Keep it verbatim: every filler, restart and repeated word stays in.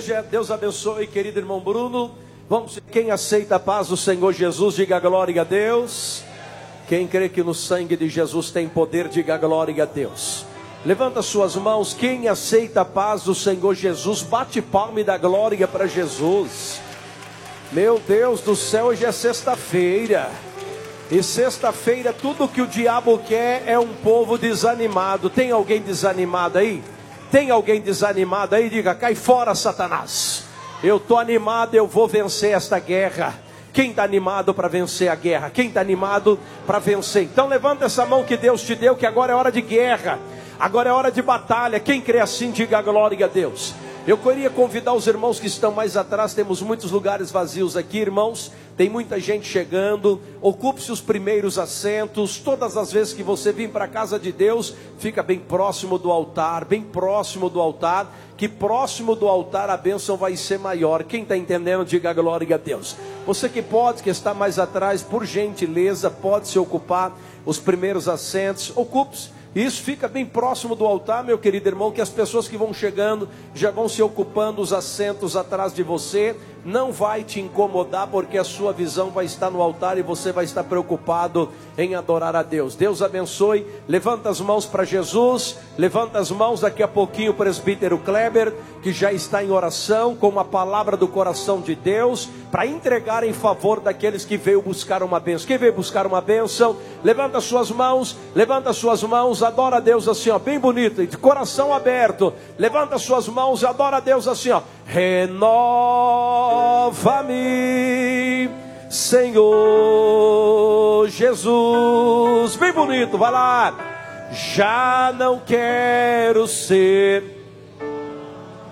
igreja, Deus abençoe, querido irmão Bruno. Vamos, quem aceita a paz do Senhor Jesus, diga glória a Deus. Quem crê que no sangue de Jesus tem poder, diga glória a Deus. Levanta suas mãos, quem aceita a paz do Senhor Jesus, bate palma e dá glória para Jesus. Meu Deus do céu, hoje é sexta-feira. E sexta-feira tudo que o diabo quer é um povo desanimado. Tem alguém desanimado aí? Tem alguém desanimado aí? Diga, cai fora, Satanás. Eu estou animado, eu vou vencer esta guerra. Quem está animado para vencer a guerra? Quem está animado para vencer? Então levanta essa mão que Deus te deu, que agora é hora de guerra. Agora é hora de batalha. Quem crê assim, diga glória a Deus. Eu queria convidar os irmãos que estão mais atrás. Temos muitos lugares vazios aqui, irmãos. Tem muita gente chegando. Ocupe-se os primeiros assentos. Todas as vezes que você vir para a casa de Deus, fica bem próximo do altar. Bem próximo do altar. Que próximo do altar a bênção vai ser maior. Quem está entendendo, diga glória a Deus. Você que pode, que está mais atrás, por gentileza, pode se ocupar os primeiros assentos. Ocupe-se. Isso, fica bem próximo do altar, meu querido irmão, que as pessoas que vão chegando já vão se ocupando os assentos atrás de você. Não vai te incomodar, porque a sua visão vai estar no altar e você vai estar preocupado em adorar a Deus. Deus abençoe. Levanta as mãos para Jesus. Levanta as mãos, daqui a pouquinho o presbítero Kleber, que já está em oração com uma palavra do coração de Deus, para entregar em favor daqueles que veio buscar uma bênção. Quem veio buscar uma bênção, levanta suas mãos, levanta suas mãos, adora a Deus assim, ó, bem bonito, de coração aberto. Levanta suas mãos, adora a Deus assim, ó. Renova-me, Senhor Jesus. Bem bonito, vai lá. Já não quero ser